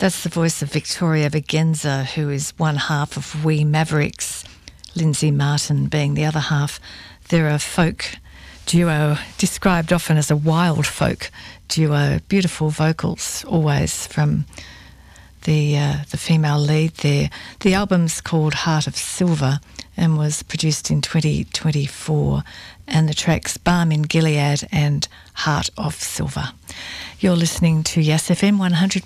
That's the voice of Victoria Vergenza, who is one half of We Mavericks, Lindsay Martin being the other half. They're a folk duo, described often as a wild folk duo. Beautiful vocals, always, from the female lead there. The album's called Heart of Silver and was produced in 2024, and the tracks Balm in Gilead and Heart of Silver. You're listening to Yes FM 100.